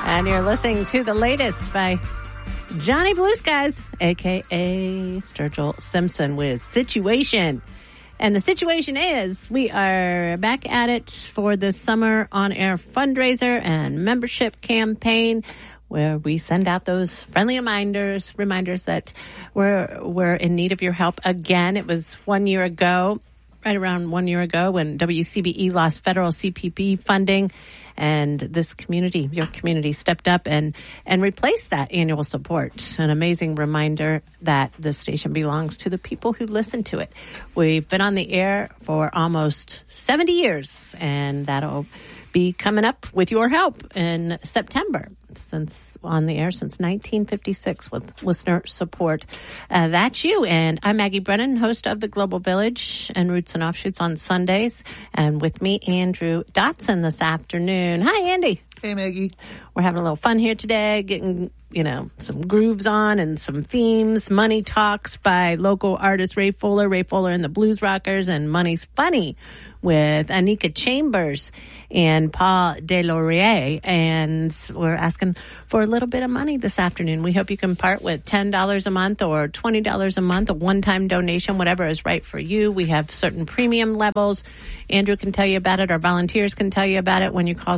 And you're listening to the latest by Johnny Blue Skies, a.k.a. Sturgill Simpson with Situation. And the situation is we are back at it for the Summer On Air fundraiser and membership campaign, where we send out those friendly reminders that we're in need of your help again. It was 1 year ago, right around 1 year ago, when WCBE lost federal CPP funding. And this community, your community, stepped up and replaced that annual support. An amazing reminder that the station belongs to the people who listen to it. We've been on the air for almost 70 years, and that'll be coming up with your help in September, since on the air since 1956 with listener support. That's you. And I'm Maggie Brennan, host of The Global Village and Roots and Offshoots on Sundays. And with me, Andrew Dotson this afternoon. Hi, Andy. Hey, Maggie. We're having a little fun here today, getting, some grooves on and some themes. Money Talks by local artist Ray Fuller and the Blues Rockers, and Money's Funny with Anika Chambers and Paul Deslauriers. And we're asking for a little bit of money this afternoon. We hope you can part with $10 a month or $20 a month, a one-time donation, whatever is right for you. We have certain premium levels. Andrew can tell you about it. Our volunteers can tell you about it when you call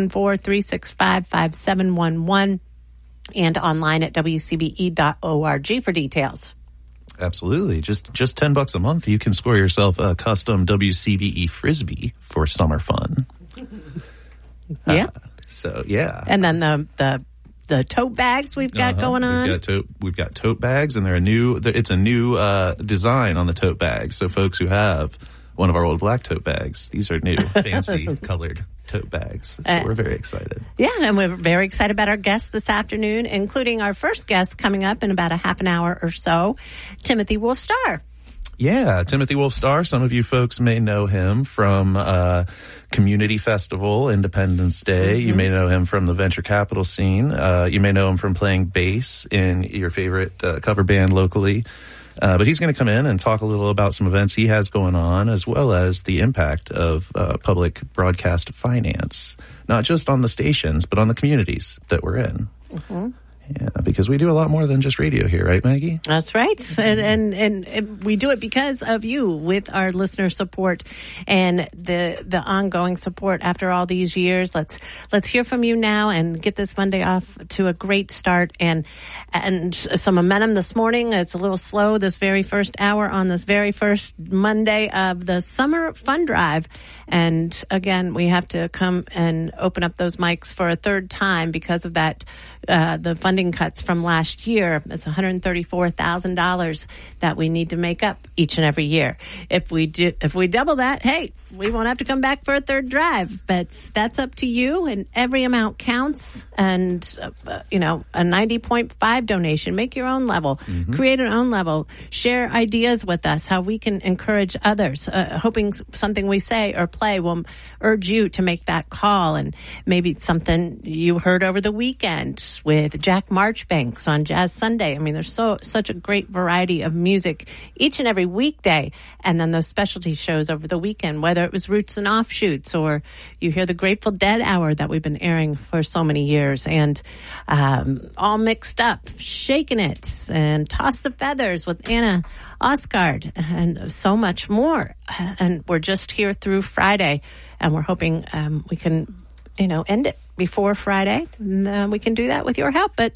614-365-5711 and online at WCBE.org for details. Absolutely. Just $10 a month, you can score yourself a custom WCBE Frisbee for summer fun. Yeah. Yeah. And then the tote bags we've got going on. We've got tote bags, and it's a new design on the tote bags. So folks who have one of our old black tote bags, these are new, fancy colored tote bags. So we're very excited. Yeah, and we're very excited about our guests this afternoon, including our first guest coming up in about a half an hour or so, Timothy Wolf-Starr. Yeah, Timothy Wolf-Starr. Some of you folks may know him from Community Festival, Independence Day. Mm-hmm. You may know him from the venture capital scene. You may know him from playing bass in your favorite cover band locally. But he's going to come in and talk a little about some events he has going on, as well as the impact of public broadcast finance, not just on the stations, but on the communities that we're in. Mm-hmm. Yeah, because we do a lot more than just radio here, right, Maggie? That's right. And we do it because of you, with our listener support and the ongoing support after all these years. Let's hear from you now and get this Monday off to a great start and some momentum this morning. It's a little slow this very first hour on this very first Monday of the Summer Fund Drive. And again, we have to come and open up those mics for a third time because of that, the funding cuts from last year. It's $134,000 that we need to make up each and every year. If we double that, hey, we won't have to come back for a third drive. But that's up to you, and every amount counts. And a 90.5 donation. Make your own level. Mm-hmm. Create an own level. Share ideas with us how we can encourage others. Hoping something we say or play will urge you to make that call, and maybe something you heard over the weekend with Jack Marchbanks on Jazz Sunday. I mean, there's such a great variety of music each and every weekday, and then those specialty shows over the weekend, whether it was Roots and Offshoots or you hear the Grateful Dead Hour that we've been airing for so many years, and all mixed up, Shaking It, and Toss the Feathers with Anna Osgard, and so much more. And we're just here through Friday, and we're hoping we can end it before Friday. And, we can do that with your help at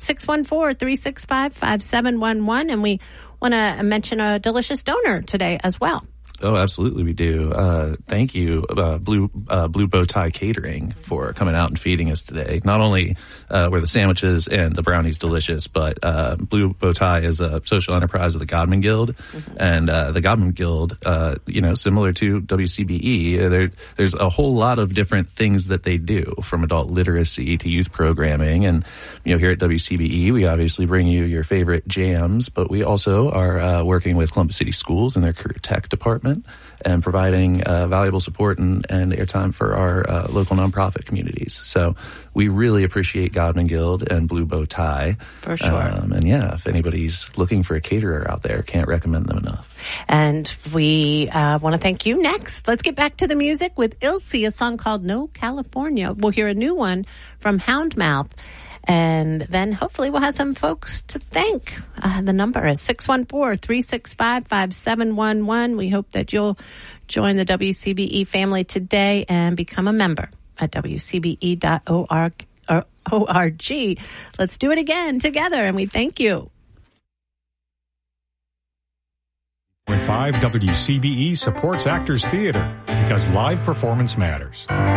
614-365-5711. And we want to mention a delicious donor today as well. Oh, absolutely, we do. Thank you, Blue Bow Tie Catering, for coming out and feeding us today. Not only were the sandwiches and the brownies delicious, but Blue Bow Tie is a social enterprise of the Godman Guild, mm-hmm. and the Godman Guild, similar to WCBE, there's a whole lot of different things that they do, from adult literacy to youth programming. And here at WCBE, we obviously bring you your favorite jams, but we also are working with Columbus City Schools and their career tech department. department and providing valuable support and airtime for our local nonprofit communities. So we really appreciate Godman Guild and Blue Bow Tie. For sure. And yeah, if anybody's looking for a caterer out there, can't recommend them enough. And we want to thank you. Next, let's get back to the music with Ilse, a song called No California. We'll hear a new one from Houndmouth. And then hopefully we'll have some folks to thank. The number is 614-365-5711. We hope that you'll join the WCBE family today and become a member at WCBE.org. Let's do it again together, and we thank you. 5 WCBE supports Actors Theater because live performance matters.